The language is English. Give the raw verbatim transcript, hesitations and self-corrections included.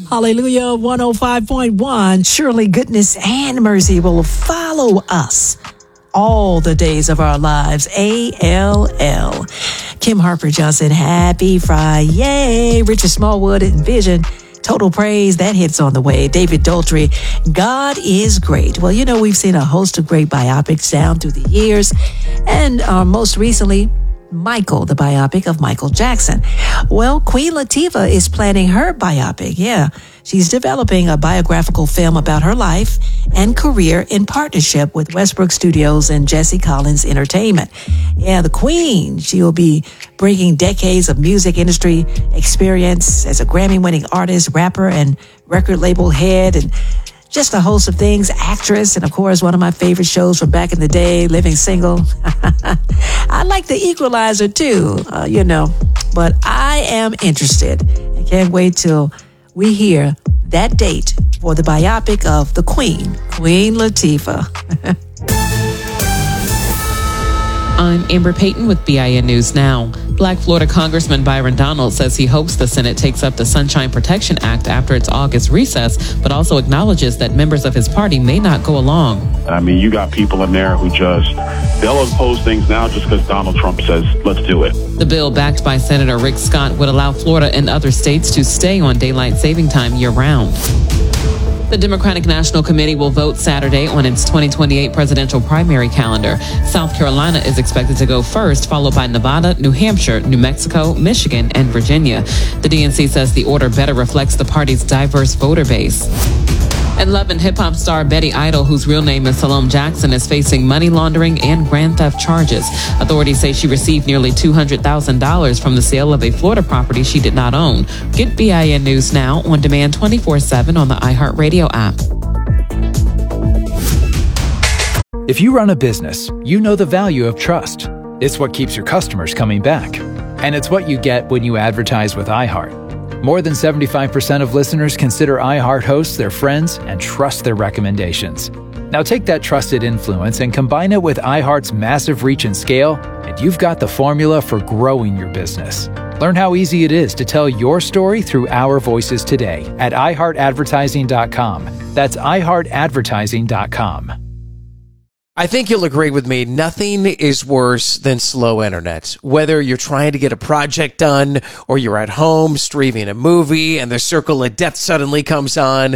Hallelujah, one oh five point one. Surely goodness and mercy will follow us all the days of our lives. A L L. Kim Harper Johnson, happy Friday. Richard Smallwood, Envision. Total Praise, that hits on the way. David Daltrey, God is Great. Well, you know, we've seen a host of great biopics down through the years. And uh, most recently, Michael, the biopic of Michael Jackson. Well, Queen Latifah is planning her biopic. Yeah, she's developing a biographical film about her life and career in partnership with Westbrook Studios and Jesse Collins Entertainment. Yeah, the Queen, she will be bringing decades of music industry experience as a Grammy-winning artist, rapper, and record label head, and just a host of things, actress, and of course, one of my favorite shows from back in the day, Living Single. I like The Equalizer too, uh, you know, but I am interested. I can't wait till we hear that date for the biopic of the Queen, Queen Latifah. I'm Amber Payton with B I N News Now. Black Florida Congressman Byron Donald says he hopes the Senate takes up the Sunshine Protection Act after its August recess, but also acknowledges that members of his party may not go along. I mean, you got people in there who just, they'll oppose things now just because Donald Trump says, let's do it. The bill, backed by Senator Rick Scott, would allow Florida and other states to stay on daylight saving time year-round. The Democratic National Committee will vote Saturday on its twenty twenty-eight presidential primary calendar. South Carolina is expected to go first, followed by Nevada, New Hampshire, New Mexico, Michigan, and Virginia. The D N C says the order better reflects the party's diverse voter base. And Love and hip-hop star Betty Idle, whose real name is Salome Jackson, is facing money laundering and grand theft charges. Authorities say she received nearly two hundred thousand dollars from the sale of a Florida property she did not own. Get B I N News Now on demand twenty-four seven on the iHeartRadio app. If you run a business, you know the value of trust. It's what keeps your customers coming back. And it's what you get when you advertise with iHeart. More than seventy-five percent of listeners consider iHeart hosts their friends and trust their recommendations. Now take that trusted influence and combine it with iHeart's massive reach and scale, and you've got the formula for growing your business. Learn how easy it is to tell your story through our voices today at i heart advertising dot com. That's i heart advertising dot com. I think you'll agree with me, nothing is worse than slow internet. Whether you're trying to get a project done or you're at home streaming a movie and the Circle of Death suddenly comes on,